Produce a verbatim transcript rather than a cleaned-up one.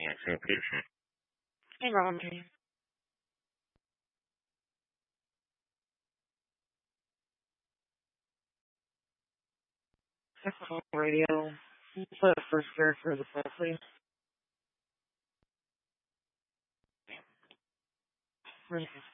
Answer patient. Hey, Robbie. Technical radio. Can you play the first character of the song, please? Ready.